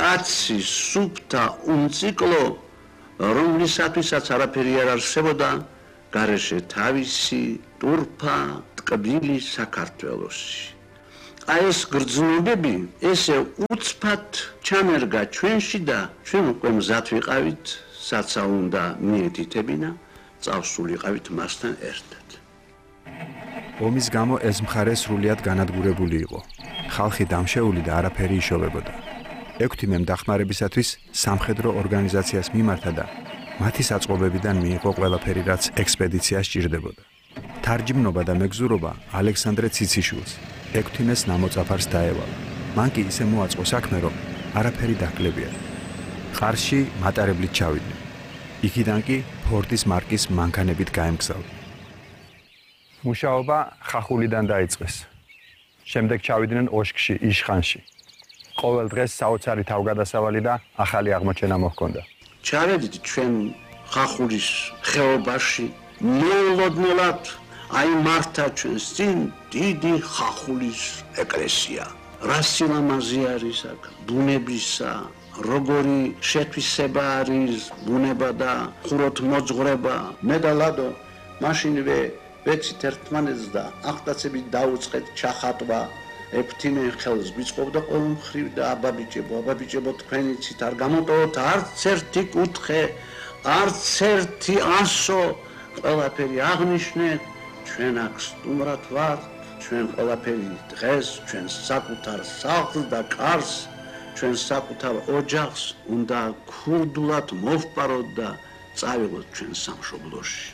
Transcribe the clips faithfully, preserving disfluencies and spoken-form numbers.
კაცი სუფთა უმციკლო რომლისათვისაც არაფერი არ არსებოდა გარეშე თავისი ტურფა ტკბილი საქართველოსი. აი ეს გრძნობები ესე უცბად ჩამერგა ჩვენში და ჩვენ უკვე მზად ვიყავით საცა უნდა მიეთითებინა წავსულიყავით მასთან ერთად. ომის გამო ეს მხარე სრულიად განადგურებული იყო. ხალხი დამშეული და არაფერი იშოვებოდა. ექვთიმემ დახმარებისათვის სამხედრო ორგანიზაციას მიმართა და მათი საწყობებიდან მიიღო ყველაფერი, რაც ექსპედიციას სჭირდებოდა. თარჯიმნობა და მეგზურობა ალექსანდრე ციციშვილს ექვთიმეს ნამოწაფარს დაევალა. მან კი ისე მოაწყო საქმე, რომ არაფერი დაკლებია. ყარსში მატარებლით ჩავიდნენ. იქიდან კი ფორტის მარკის მანქანებით გაემგზავრნენ. მუშაობა ხახულიდან დაიწყეს. შემდეგ ჩავიდნენ ოშკში, იშხანში. ყოველ დღეს საოცარი თავგადასავალი და ახალი აღმოჩენა მოჰქონდა. ჩავედით ჩვენ ხახულის ხეობაში, მოულოდნელად აი მართა ჩვენს წინ დიდი ხახულის ეკლესია. რა სილამაზე არის აქ, ბუნებისა, როგორი შეთვისება არის ბუნება და ხუროთ მოძღვრება. მე და ლადო მაშინვე ვეცით ერთმანეთს და აღტაცებით დაუწყეთ ჩახატვა. ექვთიმე ხელს გვიწყობდა ყოველ მხრივ და აბაბიჭებო, აბაბიჭებო თქვენი ცით არ გამოტოვოთ არც ერთი კუთხე, არც ერთი ასო, ყველაფერი აღნიშნეთ, ჩვენ აქ სტუმრად ვართ, ჩვენ ყველაფერი დღეს, ჩვენ საკუთარ სახლს და კარს, ჩვენ საკუთარ ოჯახს უნდა ქურდულად მოვპაროთ და წავიღოთ ჩვენ სამშობლოში.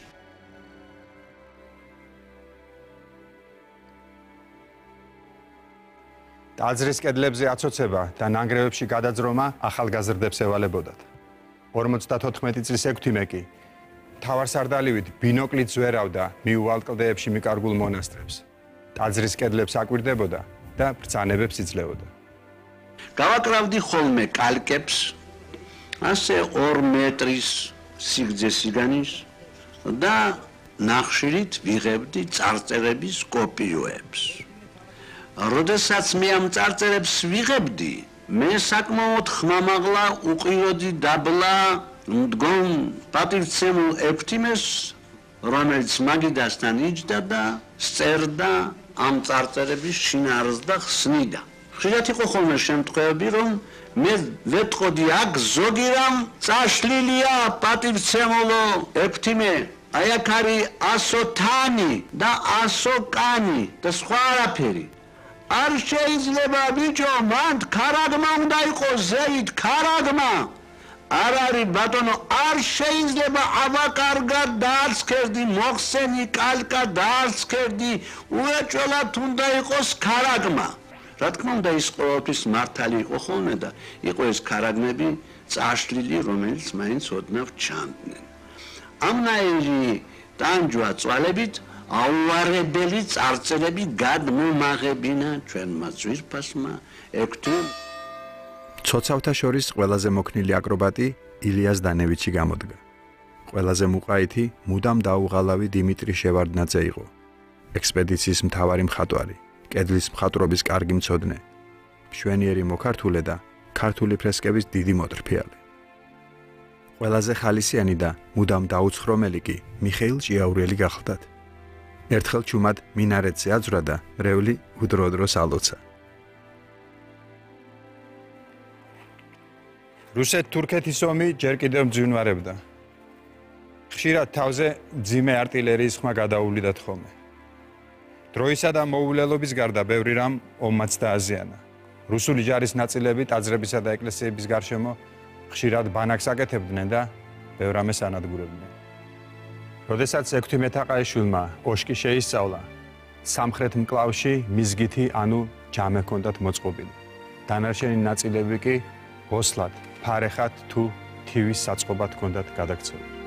ტაძრის კედლებზე აცოცება და ნანგრევებში გადაძრომა ახალგაზრდებს ევალებოდათ. ორმოცდათოთხმეტი წლის ექვთიმე კი თავარსარდალივით ბინოკლით ზვერავდა მიუვალ კლდეებში მიკარგულ მონასტრებს. ტაძრის კედლებს აკვირდებოდა და ბრძანებებს იძლეოდა. გავაკრავდი ხოლმე კალკებს, ასე ორ მეტრის სიგრძე სიგანის და ნახშირით ვიღებდი წარწერების კოპიოებს. როდესაც მე ამ წარწერებს ვიღებდი, მე საკმაოდ ხმამაღლა უყიროდი დაბლა მდგომ პატივცემულ ექვთიმეს, რომელიც მაგიდასთან იჯდა და სწერდა ამ წარწერების შინაარსს და ხსნიდა. ხშირად იყო ხოლმე შემთხვევები, რომ მე ვეტყოდი აქ ზოგი რამ წაშლილია პატივცემულო ექვთიმე, აი აქ არის ასო თანი და ასო კანი და სხვა არაფერი. არ შეიძლება ბიჭო, მან ქარაგმა უნდა იყოს ზევით, ქარაგმა. არ არის ბატონო, არ შეიძლება ავაკარგად დაარცქერდი, მოხსენი კალკა დაარცქერდი, უეჭველად უნდა იყოს ქარაგმა. რა თქმა უნდა, ის ყოველთვის მართალი იყო ხოლმე და იყო ეს ქარაგმები წაშლილი, რომელიც მაინც ოდნავ ჩანდნენ. ამნაირი ტანჯვა წვალებით აუარებელი წარწერები გადმომაღებინა ჩვენმა ძვირფასმა ექვთიმ. ცოცავთა შორის ყველაზე მოქნილი აკრობატი ილიას დანევიჩი გამოდგა. ყველაზე მუყაითი მუდამ დაუღალავი დიმიტრი შევარდნაძე იყო. ექსპედიციის მთავარი მხატვარი, კედლის მხატვრობის კარგი მცოდნე, მშვენიერი მოქართულე და ქართული ფრესკების დიდი მოტრფიალი. ყველაზე ხალისიანი და მუდამ დაუცხრომელი კი მიხეილ ჭიაურელი გახლდათ. ერთხელ ჩუმად მინარეთზე აძვრა და მრევლი უდროოდროს ალოცა. რუსეთ-თურქეთის ომი ჯერ კიდევ მძვინვარებდა. ხშირად თავზე მძიმე არტილერიის ხმა გადაუვლიდათ ხოლმე. დროისა და მოულელობის გარდა ბევრი რამ ომმაც დააზიანა. რუსული ჯარის ნაწილები ტაძრებისა და ეკლესიების გარშემო ხშირად ბანაკს აკეთებდნენ და ბევრ რამეს ანადგურებდნენ. როდესაც ექვთიმე თაყაიშვილმა ოშკი შეისწავლა, სამხრეთ მკლავში მიზგითი ანუ ჯამე ჰქონდათ მოწყობილი. დანარჩენი ნაწილები კი ოსლად, ფარეხად თუ თივის საწყობად ჰქონდათ გადაქცეული.